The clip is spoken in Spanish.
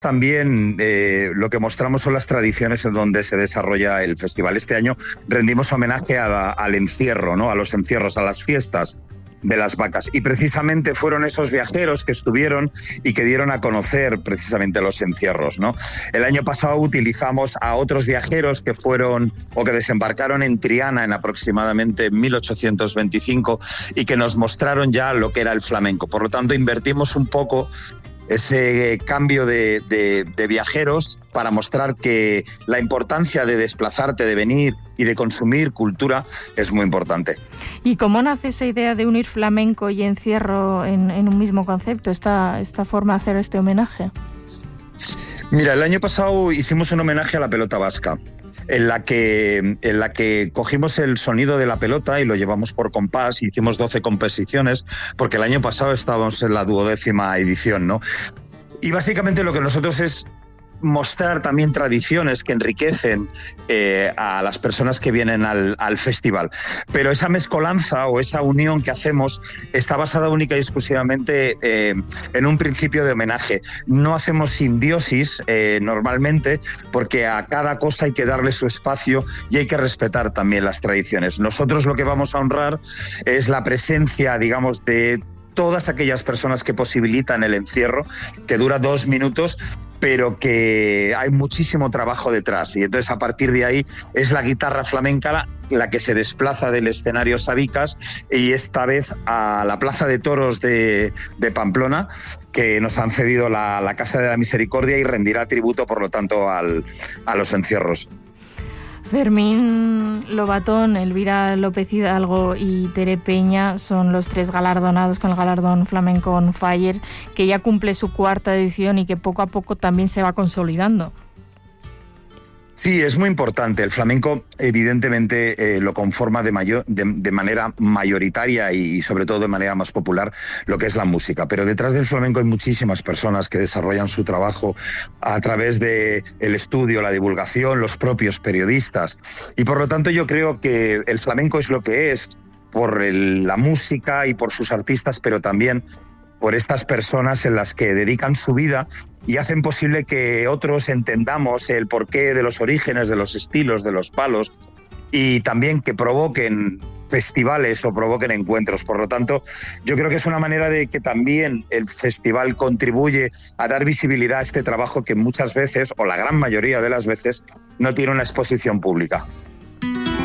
también lo que mostramos son las tradiciones en donde se desarrolla el festival. Este año rendimos homenaje al encierro, ¿no? A los encierros, a las fiestas de las vacas. Y precisamente fueron esos viajeros que estuvieron y que dieron a conocer precisamente los encierros, ¿no? El año pasado utilizamos a otros viajeros que fueron o que desembarcaron en Triana en aproximadamente 1825 y que nos mostraron ya lo que era el flamenco. Por lo tanto, invertimos un poco ese cambio de viajeros para mostrar que la importancia de desplazarte, de venir y de consumir cultura es muy importante. ¿Y cómo nace esa idea de unir flamenco y encierro en un mismo concepto, esta forma de hacer este homenaje? Mira, el año pasado hicimos un homenaje a la pelota vasca, en la que cogimos el sonido de la pelota y lo llevamos por compás, y hicimos 12 composiciones, porque el año pasado estábamos en la 12ª edición, ¿no? Y básicamente lo que nosotros es mostrar también tradiciones que enriquecen a las personas que vienen al festival. Pero esa mezcolanza o esa unión que hacemos está basada única y exclusivamente en un principio de homenaje. No hacemos simbiosis normalmente, porque a cada cosa hay que darle su espacio y hay que respetar también las tradiciones. Nosotros lo que vamos a honrar es la presencia, digamos, de todas aquellas personas que posibilitan el encierro, que dura 2 minutos, pero que hay muchísimo trabajo detrás. Y entonces, a partir de ahí, es la guitarra flamenca la que se desplaza del escenario Sabicas, y esta vez a la Plaza de Toros de Pamplona, que nos han cedido la Casa de la Misericordia, y rendirá tributo, por lo tanto, a los encierros. Fermín Lobatón, Elvira López Hidalgo y Tere Peña son los 3 galardonados con el galardón Flamenco on Fire, que ya cumple su 4ª edición y que poco a poco también se va consolidando. Sí, es muy importante. El flamenco, evidentemente, lo conforma de manera mayoritaria y sobre todo de manera más popular lo que es la música. Pero detrás del flamenco hay muchísimas personas que desarrollan su trabajo a través del estudio, la divulgación, los propios periodistas. Y por lo tanto yo creo que el flamenco es lo que es por la música y por sus artistas, pero también por estas personas en las que dedican su vida y hacen posible que otros entendamos el porqué de los orígenes, de los estilos, de los palos, y también que provoquen festivales o provoquen encuentros. Por lo tanto, yo creo que es una manera de que también el festival contribuye a dar visibilidad a este trabajo que muchas veces, o la gran mayoría de las veces, no tiene una exposición pública.